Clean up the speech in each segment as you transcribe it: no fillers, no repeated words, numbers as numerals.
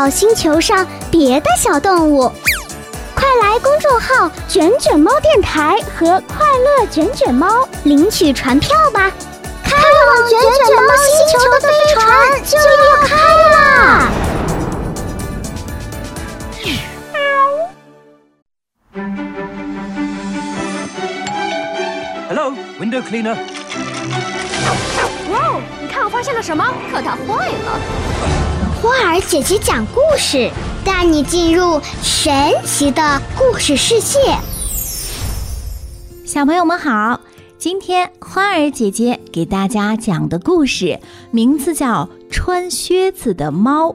到星球上别的小动物。快来公众号卷卷猫电台和快乐卷卷猫领取传票吧！开往卷卷猫星球的飞船就要开啦 ！Hello, window cleaner. 哇，你看我发现了什么？可它坏了！ 花儿姐姐讲故事，带你进入神奇的故事世界。 小朋友们好，今天花儿姐姐给大家讲的故事名字叫《穿靴子的猫》。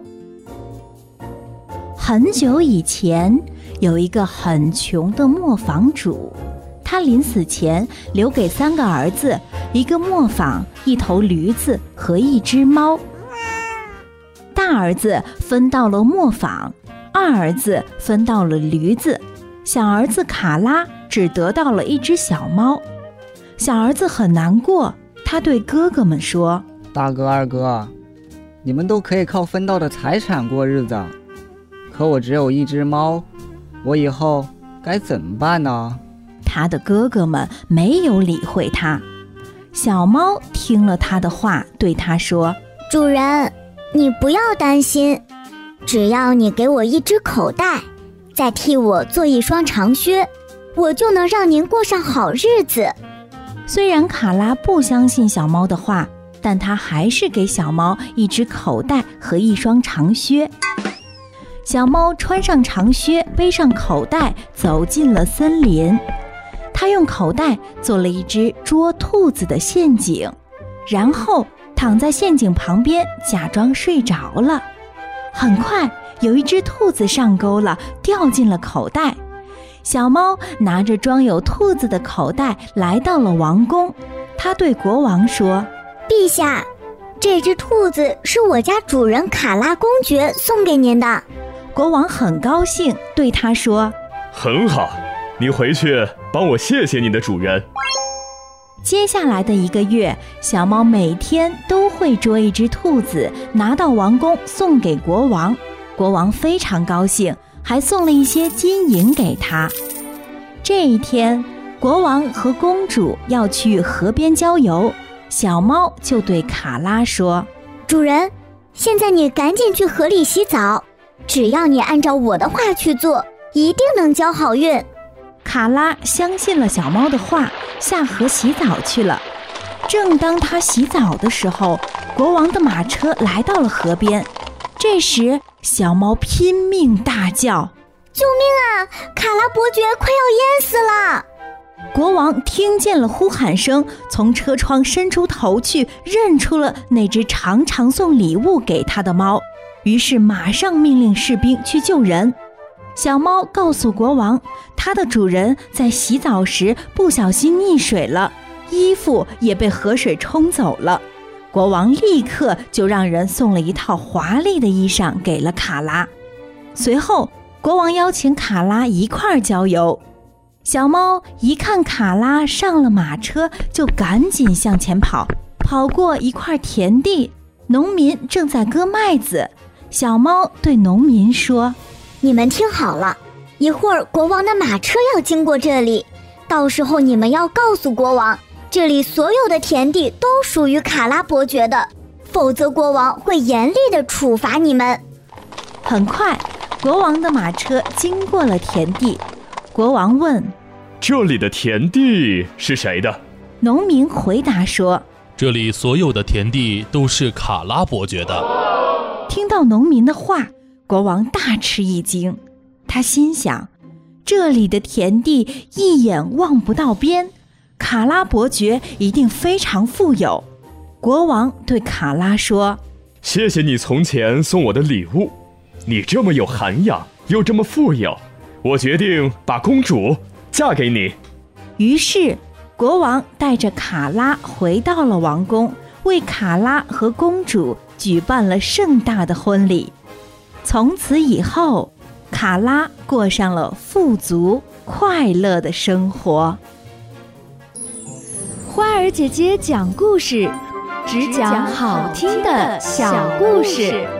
很久以前，有一个很穷的磨坊主，他临死前留给3个儿子一个磨坊、1头驴子和1只猫。大儿子分到了磨坊，二儿子分到了驴子，小儿子卡拉只得到了1只小猫。小儿子很难过，他对哥哥们说： 大哥二哥，你们都可以靠分到的财产过日子，可我只有1只猫，我以后该怎么办呢？ 他的哥哥们没有理会他。小猫听了他的话，对他说： 主人，你不要担心，只要你给我1只口袋，再替我做1双长靴，我就能让您过上好日子。 虽然卡拉不相信小猫的话，但他还是给小猫1只口袋和1双长靴。小猫穿上长靴，背上口袋，走进了森林。他用口袋做了1只捉兔子的陷阱，然后躺在陷阱旁边假装睡着了。很快有1只兔子上钩了，掉进了口袋。小猫拿着装有兔子的口袋来到了王宫，他对国王说： 陛下，这只兔子是我家主人卡拉公爵送给您的。 国王很高兴，对他说： 很好，你回去帮我谢谢你的主人。 接下来的1个月，小猫每天都会捉1只兔子，拿到王宫送给国王。国王非常高兴，还送了一些金银给他。这一天，国王和公主要去河边郊游，小猫就对卡拉说： 主人，现在你赶紧去河里洗澡，只要你按照我的话去做，一定能交好运。 卡拉相信了小猫的话，下河洗澡去了。正当他洗澡的时候，国王的马车来到了河边。这时，小猫拼命大叫： 救命啊！卡拉伯爵快要淹死了！ 国王听见了呼喊声，从车窗伸出头去，认出了那只常常送礼物给他的猫，于是马上命令士兵去救人。小猫告诉国王，它的主人在洗澡时不小心溺水了，衣服也被河水冲走了。国王立刻就让人送了1套华丽的衣裳给了卡拉。随后，国王邀请卡拉一块儿郊游。小猫一看卡拉上了马车，就赶紧向前跑，跑过一块田地，农民正在割麦子。小猫对农民说： 你们听好了，一会儿国王的马车要经过这里，到时候你们要告诉国王，这里所有的田地都属于卡拉伯爵的，否则国王会严厉地处罚你们。 很快，国王的马车经过了田地。国王问： 这里的田地是谁的？ 农民回答说： 这里所有的田地都是卡拉伯爵的。 听到农民的话，国王大吃一惊，他心想，这里的田地一眼望不到边，卡拉伯爵一定非常富有。国王对卡拉说： 谢谢你从前送我的礼物，你这么有涵养，又这么富有，我决定把公主嫁给你。 于是国王带着卡拉回到了王宫，为卡拉和公主举办了盛大的婚礼。从此以后，卡拉过上了富足快乐的生活。 花儿姐姐讲故事，只讲好听的小故事。